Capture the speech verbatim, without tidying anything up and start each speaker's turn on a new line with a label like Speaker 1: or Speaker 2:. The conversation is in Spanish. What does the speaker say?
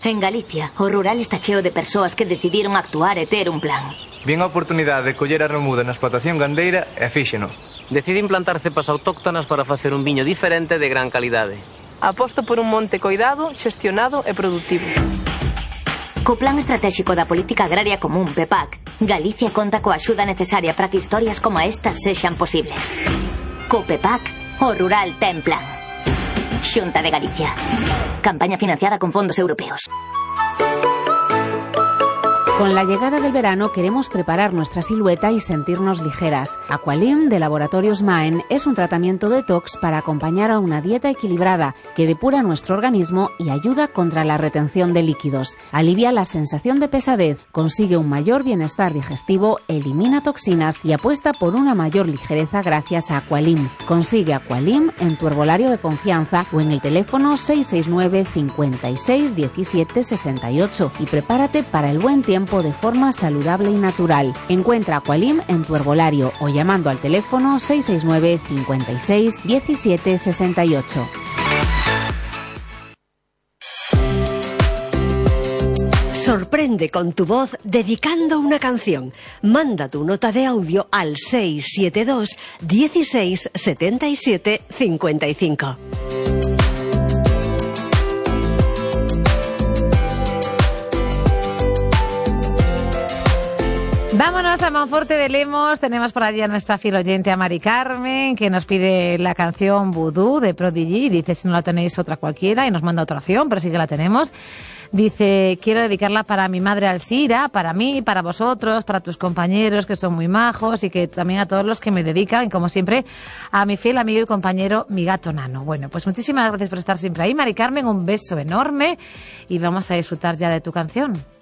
Speaker 1: En Galicia, o rural está cheo de persoas que decidiron actuar e ter un plan.
Speaker 2: Vin a oportunidade de coller a remuda na explotación gandeira e fíxeno.
Speaker 3: Decide implantar cepas autóctonas para facer un viño diferente de gran calidade.
Speaker 4: Aposto por un monte coidado, xestionado e produtivo.
Speaker 1: Co Plan Estratégico da Política Agraria Común, P E P A C, Galicia conta coa axuda necesaria para que historias como estas sexan posibles. Co P E P A C, o rural ten plan. Xunta de Galicia. Campaña financiada con fondos europeos.
Speaker 5: Con la llegada del verano queremos preparar nuestra silueta y sentirnos ligeras. Aqualim de Laboratorios Maen es un tratamiento detox para acompañar a una dieta equilibrada que depura nuestro organismo y ayuda contra la retención de líquidos. Alivia la sensación de pesadez, consigue un mayor bienestar digestivo, elimina toxinas y apuesta por una mayor ligereza gracias a Aqualim. Consigue Aqualim en tu herbolario de confianza o en el teléfono seis seis nueve, cincuenta y seis, diecisiete, sesenta y ocho y prepárate para el buen tiempo de forma saludable y natural. Encuentra Aqualim en tu herbolario o llamando al teléfono seis seis nueve, cincuenta y seis, diecisiete, sesenta y ocho.
Speaker 6: Sorprende con tu voz dedicando una canción. Manda tu nota de audio al seis siete dos, dieciséis, setenta y siete, cincuenta y cinco.
Speaker 7: Vámonos a Monforte de Lemos. Tenemos por allí a nuestra fiel oyente, a Mari Carmen, que nos pide la canción Voodoo de Prodigy. Dice, si no la tenéis, otra cualquiera, y nos manda otra opción, pero sí que la tenemos. Dice, quiero dedicarla para mi madre Alcira, para mí, para vosotros, para tus compañeros, que son muy majos, y que también a todos los que me dedican, y como siempre, a mi fiel amigo y compañero, mi gato Nano. Bueno, pues muchísimas gracias por estar siempre ahí, Mari Carmen, un beso enorme, y vamos a disfrutar ya de tu canción.